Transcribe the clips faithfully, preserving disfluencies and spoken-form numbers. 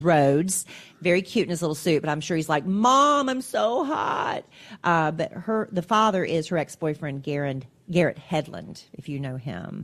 Rhodes, very cute in his little suit, but I'm sure he's like, Mom, I'm so hot. Uh, but her, the father is her ex-boyfriend, Garrett, Garrett Hedlund, if you know him.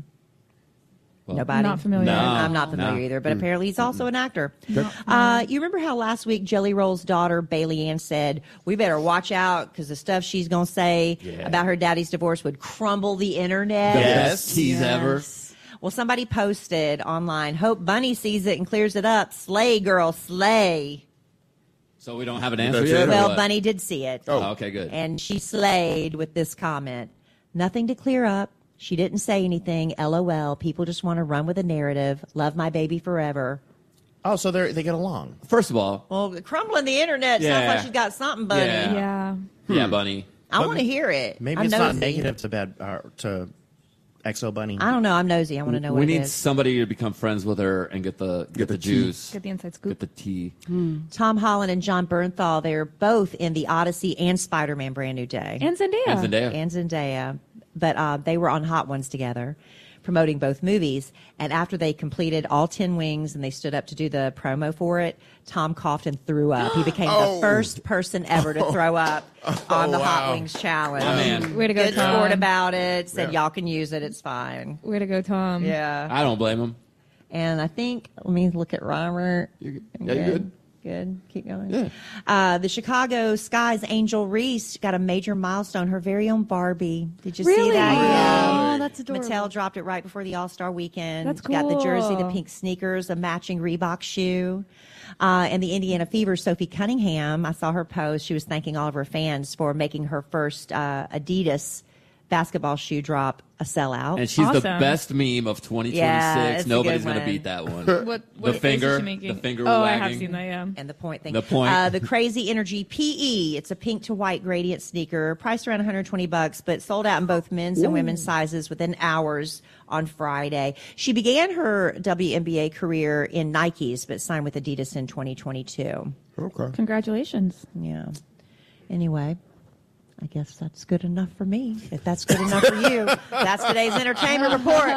Well, Nobody? Not familiar. No, I'm not familiar no. either, but mm. apparently he's also mm. an actor. Uh, you remember how last week Jelly Roll's daughter, Bailey Ann, said, we better watch out because the stuff she's going to say yeah. about her daddy's divorce would crumble the internet? The best tease yes. ever. Well, somebody posted online, hope Bunny sees it and clears it up. Slay, girl, slay. So we don't have an answer yet? Well, Bunny did see it. Oh, okay, good. And she slayed with this comment. Nothing to clear up. She didn't say anything. LOL. People just want to run with a narrative. Love my baby forever. Oh, so they they get along. First of all. Well, crumbling the internet yeah. sounds like she's got something, Bunny. Yeah. Yeah, hmm. yeah Bunny. I want to hear it. Maybe I'm it's nosy. not negative to bad uh, to Exo Bunny. I don't know. I'm nosy. I want to know we what need it is. somebody to become friends with her and get the get, get the, the juice. Get the inside scoop. Get the tea. Hmm. Tom Holland and John Bernthal, they're both in the Odyssey and Spider-Man Brand New Day. And Zendaya. And Zendaya. And Zendaya. But uh, they were on Hot Ones together, promoting both movies. And after they completed all ten wings and they stood up to do the promo for it, Tom coughed and threw up. He became oh. the first person ever to throw up oh, on the wow. Hot Wings challenge. Oh, man. Way to go, Good Tom. sport about it. Said, yeah. y'all can use it. It's fine. Way to go, Tom. Yeah. I don't blame him. And I think, let me look at Robert. You're, yeah, you're good. Good. Keep going. Yeah. Uh, the Chicago Sky's Angel Reese got a major milestone. Her very own Barbie. Did you Really? see that? Yeah. Oh, that's adorable. Mattel dropped it right before the All-Star weekend. That's She got the jersey, the cool. pink sneakers, a matching Reebok shoe. Uh, and the Indiana Fever, Sophie Cunningham, I saw her post. She was thanking all of her fans for making her first uh, Adidas basketball shoe drop a sellout. And she's Awesome. the best meme of twenty twenty-six. Yeah, it's a Nobody's good going to one. beat that one. What, what the face finger, is she making? the finger Oh, wagging. I have seen that, yeah. And the point thing. The point. Uh, the Crazy Energy P E. It's a pink to white gradient sneaker, priced around one hundred twenty bucks, but sold out in both men's and women's sizes within hours on Friday. She began her W N B A career in Nikes, but signed with Adidas in twenty twenty-two. Okay. Congratulations. Yeah. Anyway, I guess that's good enough for me. If that's good enough for you, that's today's entertainment report.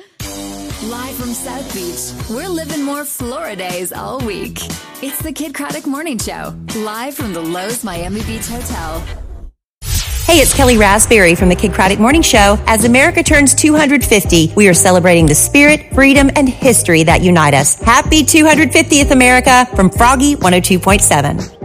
Live from South Beach, we're living more Florida days all week. It's the Kid Craddock Morning Show, live from the Lowe's Miami Beach Hotel. Hey, it's Kelly Raspberry from the Kid Craddock Morning Show. As America turns two hundred fifty, we are celebrating the spirit, freedom, and history that unite us. Happy two hundred fiftieth, America, from Froggy one oh two point seven.